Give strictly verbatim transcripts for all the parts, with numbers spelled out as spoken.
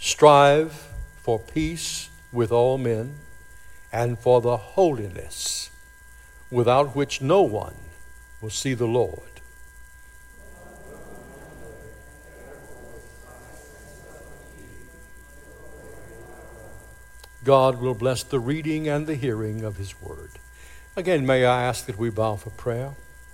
Strive for peace with all men and for the holiness without which no one will see the Lord. God will bless the reading and the hearing of his word. Again, may I ask that we bow for prayer.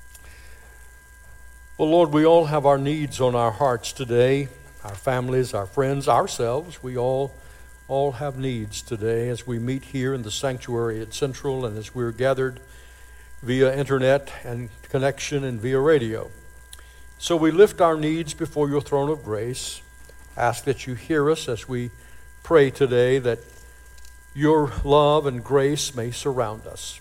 Well, Lord, we all have our needs on our hearts today, our families, our friends, ourselves. We all, all have needs today as we meet here in the sanctuary at Central and as we're gathered via internet and connection and via radio. So we lift our needs before your throne of grace, ask that you hear us as we pray today, that your love and grace may surround us.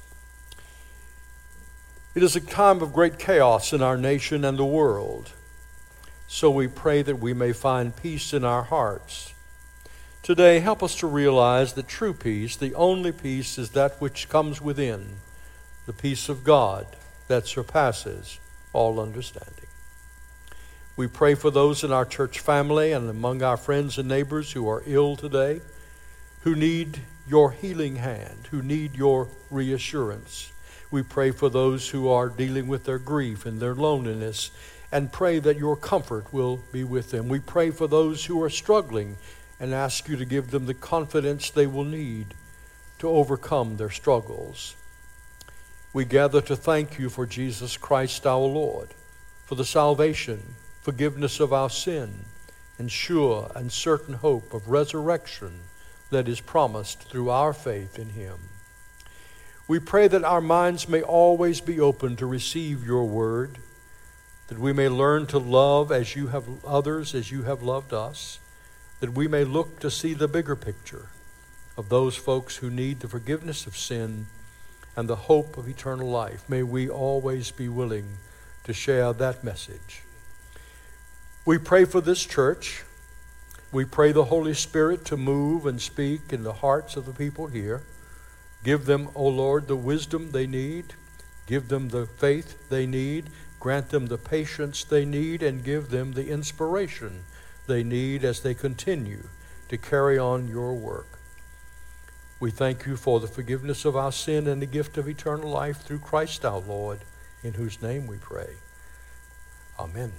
It is a time of great chaos in our nation and the world, so we pray that we may find peace in our hearts. Today, help us to realize that true peace, the only peace, is that which comes within, the peace of God that surpasses all understanding. We pray for those in our church family and among our friends and neighbors who are ill today, who need your healing hand, who need your reassurance. We pray for those who are dealing with their grief and their loneliness, and pray that your comfort will be with them. We pray for those who are struggling and ask you to give them the confidence they will need to overcome their struggles. We gather to thank you for Jesus Christ our Lord, for the salvation, forgiveness of our sin, and sure and certain hope of resurrection that is promised through our faith in him. We pray that our minds may always be open to receive your word, that we may learn to love as you have others, as you have loved us, that we may look to see the bigger picture of those folks who need the forgiveness of sin and the hope of eternal life. May we always be willing to share that message. We pray for this church. We pray the Holy Spirit to move and speak in the hearts of the people here. Give them, O Lord, the wisdom they need. Give them the faith they need. Grant them the patience they need, and give them the inspiration they need as they continue to carry on your work. We thank you for the forgiveness of our sin and the gift of eternal life through Christ our Lord, in whose name we pray. Amen.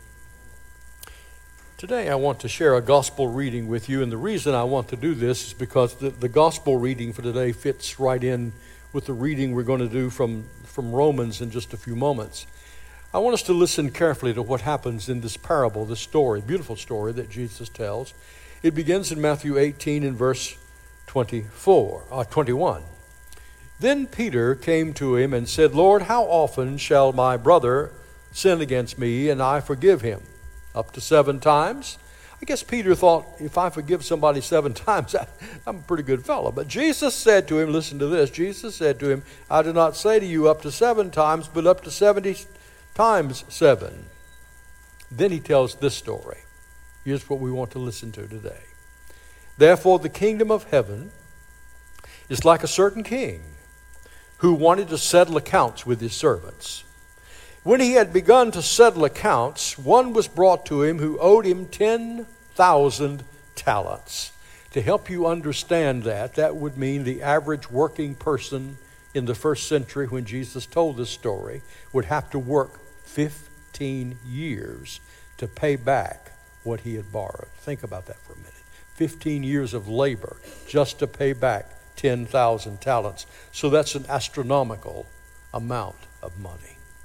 Today I want to share a gospel reading with you, and the reason I want to do this is because the, the gospel reading for today fits right in with the reading we're going to do from, from Romans in just a few moments. I want us to listen carefully to what happens in this parable, this story, beautiful story that Jesus tells. It begins in Matthew eighteen in verse twenty-four, uh, twenty-one. Then Peter came to him and said, Lord, how often shall my brother sin against me and I forgive him? Up to seven times? I guess Peter thought, if I forgive somebody seven times, I, I'm a pretty good fellow. But Jesus said to him, listen to this, Jesus said to him, I do not say to you up to seven times, but up to seventy times seven. Then he tells this story. Here's what we want to listen to today. Therefore, the kingdom of heaven is like a certain king who wanted to settle accounts with his servants. When he had begun to settle accounts, one was brought to him who owed him ten thousand talents. To help you understand that, that would mean the average working person in the first century when Jesus told this story would have to work fifteen years to pay back what he had borrowed. Think about that for a minute. fifteen years of labor just to pay back ten thousand talents. So that's an astronomical amount of money.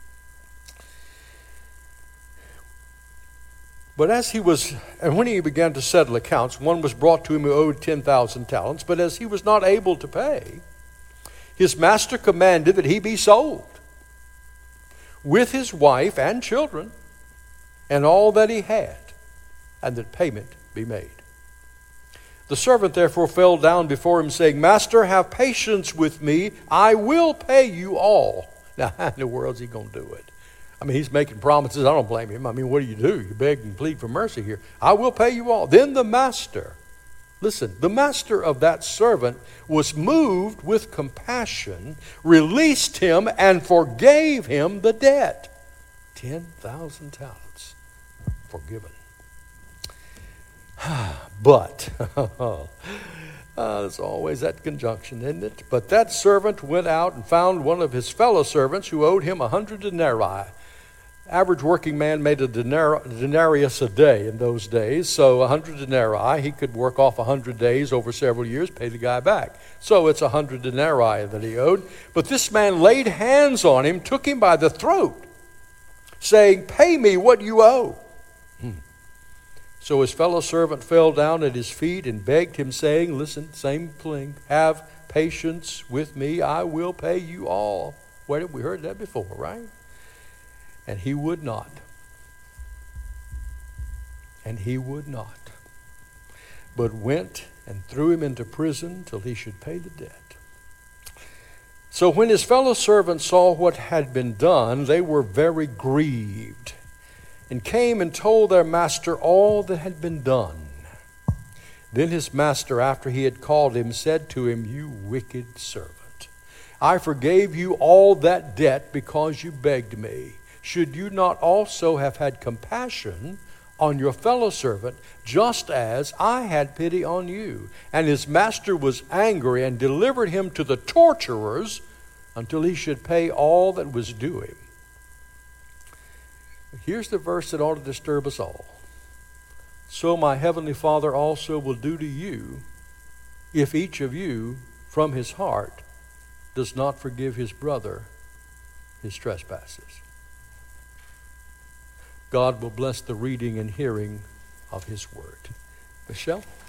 But as he was, and when he began to settle accounts, one was brought to him who owed ten thousand talents. But as he was not able to pay, his master commanded that he be sold with his wife and children and all that he had, and that payment be made. The servant therefore fell down before him, saying, Master, have patience with me. I will pay you all. Now, how in the world is he going to do it? I mean, he's making promises. I don't blame him. I mean, what do you do? You beg and plead for mercy here. I will pay you all. Then the master, listen, the master of that servant was moved with compassion, released him, and forgave him the debt. ten thousand talents forgiven. But, uh, there's always that conjunction, isn't it? But that servant went out and found one of his fellow servants who owed him a hundred denarii. Average working man made a denar- denarius a day in those days, so a hundred denarii. He could work off a hundred days over several years, pay the guy back. So it's a hundred denarii that he owed. But this man laid hands on him, took him by the throat, saying, "Pay me what you owe." Hmm. So his fellow servant fell down at his feet and begged him, saying, listen, same thing, "Have patience with me, I will pay you all." Wait, we heard that before, right? And he would not. And he would not. But went and threw him into prison till he should pay the debt. So when his fellow servants saw what had been done, they were very grieved, and came and told their master all that had been done. Then his master, after he had called him, said to him, "You wicked servant, I forgave you all that debt because you begged me. Should you not also have had compassion on your fellow servant, just as I had pity on you?" And his master was angry and delivered him to the torturers until he should pay all that was due him. Here's the verse that ought to disturb us all. "So my heavenly Father also will do to you, if each of you from his heart does not forgive his brother his trespasses." God will bless the reading and hearing of his word. Michelle?